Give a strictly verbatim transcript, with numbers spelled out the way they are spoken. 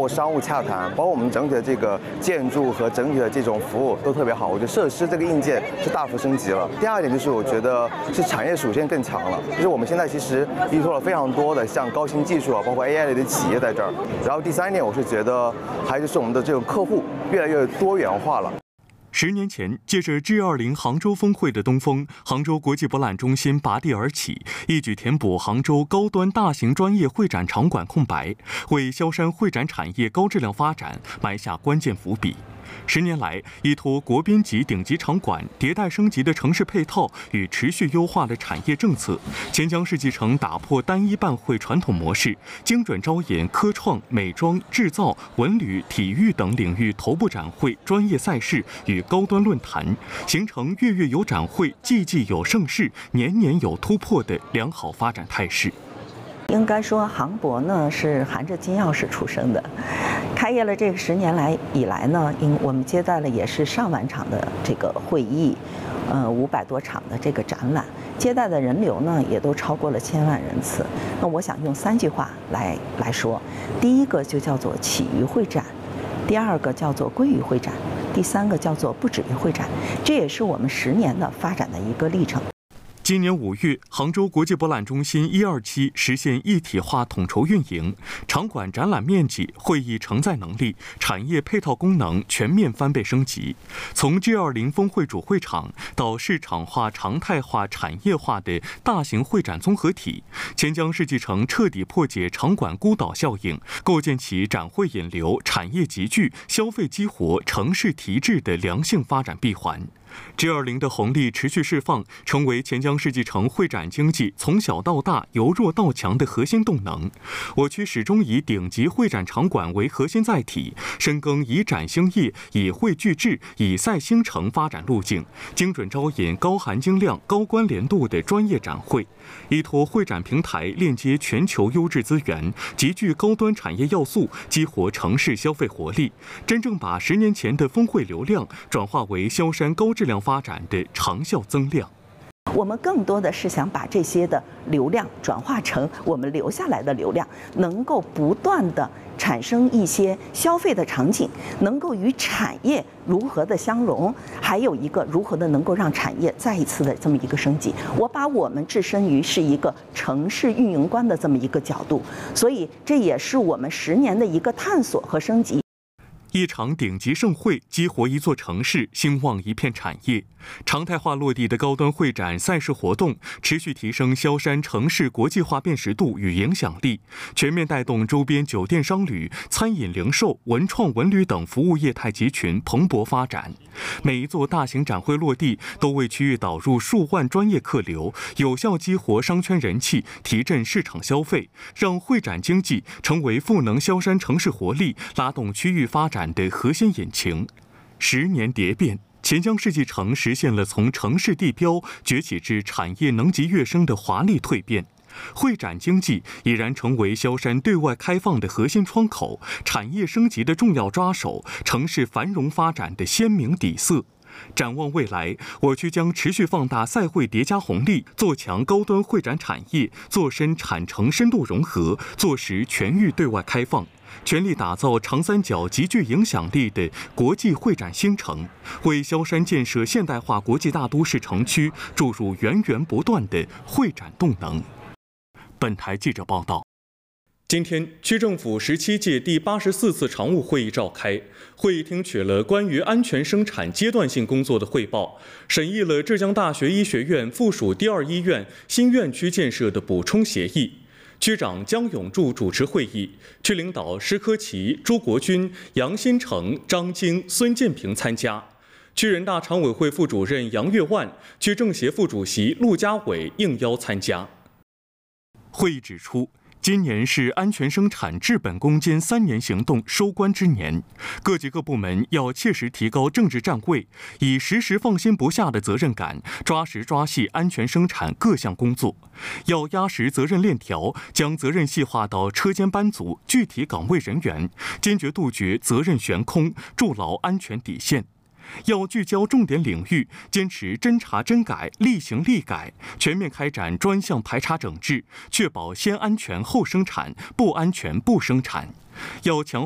括商务洽谈，包括我们整体的这个建筑和整体的这种服务都特别好。我觉得设施这个硬件是大幅升级了。第二点就是我觉得是产业属性更强了，就是我们现在其实依托了非常多的像高新技术啊，包括 A I 类的企业在这儿。然后第三点，我是觉得还有就是我们的这个客户越来越多元化了。 十年前，借着 G 二十 杭州峰会的东风，杭州国际博览中心拔地而起，一举填补杭州高端大型专业会展场馆空白，为萧山会展产业高质量发展埋下关键伏笔。十年来，依托国宾级顶级场馆、迭代升级的城市配套与持续优化的产业政策，钱江世纪城打破单一办会传统模式，精准招引科创、美妆、制造、文旅、体育等领域头部展会、专业赛事与高端论坛，形成月月有展会、季季有盛事、年年有突破的良好发展态势。 应该说，杭博呢是含着金钥匙出生的。开业了这个十年来以来呢，因我们接待了也是上万场的这个会议，呃，五百多场的这个展览，接待的人流呢也都超过了千万人次。那我想用三句话来来说，第一个就叫做起于会展，第二个叫做归于会展，第三个叫做不止于会展。这也是我们十年的发展的一个历程。 今年五月，杭州国际博览中心一二期实现一体化统筹运营，场馆展览面积、会议承载能力、产业配套功能全面翻倍升级。从 G 二十 峰会主会场到市场化、常态化、产业化的大型会展综合体，钱江世纪城彻底破解场馆孤岛效应，构建起展会引流、产业集聚、消费激活、城市提质的良性发展闭环。G 二十 的红利持续释放，成为钱江世纪城会展经济从小到大、由弱到强的核心动能。我区始终以顶级会展场馆为核心载体，深耕以展兴业、以会聚智、以赛兴城发展路径，精准招引高含金量、高关联度的专业展会，依托会展平台链接全球优质资源，集聚高端产业要素，激活城市消费活力，真正把十年前的峰会流量转化为萧山高质量发展的长效增量。 我们更多的是想把这些的流量转化成我们留下来的流量，能够不断的产生一些消费的场景，能够与产业如何的相融，还有一个如何的能够让产业再一次的这么一个升级。我把我们置身于是一个城市运营官的这么一个角度，所以这也是我们十年的一个探索和升级。 一场顶级盛会激活一座城市，兴旺一片产业。常态化落地的高端会展赛事活动，持续提升萧山城市国际化辨识度与影响力，全面带动周边酒店商旅、餐饮零售、文创文旅等服务业态集群蓬勃发展。每一座大型展会落地，都为区域导入数万专业客流，有效激活商圈人气，提振市场消费，让会展经济成为赋能萧山城市活力、拉动区域发展的核心引擎。十年蝶变，钱江世纪城实现了从城市地标崛起至产业能级跃升的华丽蜕变。会展经济已然成为萧山对外开放的核心窗口，产业升级的重要抓手，城市繁荣发展的鲜明底色。展望未来，我区将持续放大赛会叠加红利，做强高端会展产业，做深产城深度融合，做实全域对外开放，全力打造长三角极具影响力的国际会展新城，为萧山建设现代化国际大都市城区注入源源不断的会展动能。本台记者报道。今天，区政府十七届第八十四次常务会议召开，会议听取了关于安全生产阶段性工作的汇报，审议了浙江大学医学院附属第二医院新院区建设的补充协议。区长姜永柱主持会议，区领导施科奇、朱国军、杨新成、张晶、孙建平参加。区人大常委会副主任杨月万、区政协副主席陆家伟应邀参加。会议指出，今年是安全生产治本攻坚三年行动收官之年，各级各部门要切实提高政治站位，以时时放心不下的责任感，抓实抓细安全生产各项工作。要压实责任链条，将责任细化到车间班组、具体岗位人员，坚决杜绝责任悬空，筑牢安全底线。要聚焦重点领域，坚持真查真改、立行立改，全面开展专项排查整治，确保先安全后生产，不安全不生产。要强